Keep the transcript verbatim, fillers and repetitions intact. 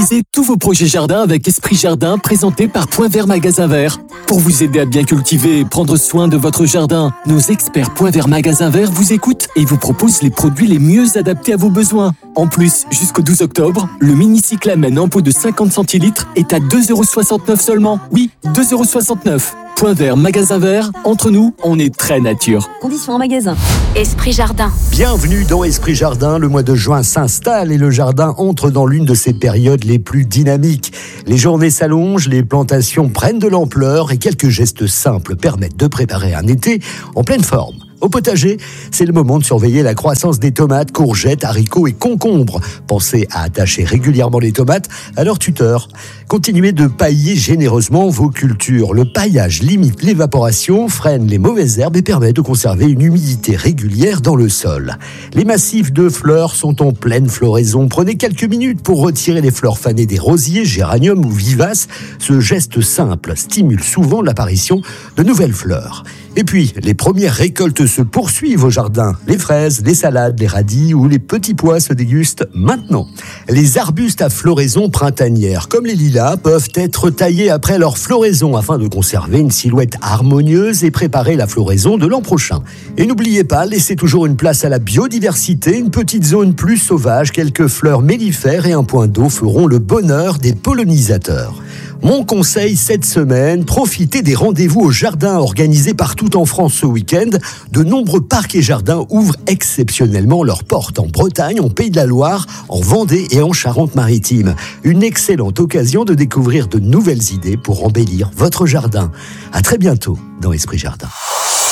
Réalisez tous vos projets jardin avec Esprit Jardin, présenté par Point Vert Magasin Vert. Pour vous aider à bien cultiver et prendre soin de votre jardin, nos experts Point Vert Magasin Vert vous écoutent et vous proposent les produits les mieux adaptés à vos besoins. En plus, jusqu'au douze octobre, le mini cyclamen en pot de cinquante centilitres est à deux euros soixante-neuf seulement. Oui, deux euros soixante-neuf. Point Vert Magasin Vert, entre nous, on est très nature. Conditions en magasin. Esprit Jardin. Bienvenue dans Esprit Jardin. Le mois de juin s'installe et le jardin entre dans l'une de ses périodes les plus dynamiques. Les journées s'allongent, les plantations prennent de l'ampleur et quelques gestes simples permettent de préparer un été en pleine forme. Au potager, c'est le moment de surveiller la croissance des tomates, courgettes, haricots et concombres. Pensez à attacher régulièrement les tomates à leur tuteur. Continuez de pailler généreusement vos cultures. Le paillage limite l'évaporation, freine les mauvaises herbes et permet de conserver une humidité régulière dans le sol. Les massifs de fleurs sont en pleine floraison. Prenez quelques minutes pour retirer les fleurs fanées des rosiers, géraniums ou vivaces. Ce geste simple stimule souvent l'apparition de nouvelles fleurs. Et puis, les premières récoltes se poursuivent au jardin. Les fraises, les salades, les radis ou les petits pois se dégustent maintenant. Les arbustes à floraison printanière, comme les lilas, peuvent être taillés après leur floraison afin de conserver une silhouette harmonieuse et préparer la floraison de l'an prochain. Et n'oubliez pas, laissez toujours une place à la biodiversité, une petite zone plus sauvage, quelques fleurs mellifères et un point d'eau feront le bonheur des pollinisateurs. Mon conseil cette semaine, profitez des rendez-vous au jardin organisés partout en France ce week-end. De nombreux parcs et jardins ouvrent exceptionnellement leurs portes en Bretagne, en Pays de la Loire, en Vendée et en Charente-Maritime. Une excellente occasion de découvrir de nouvelles idées pour embellir votre jardin. À très bientôt dans Esprit Jardin.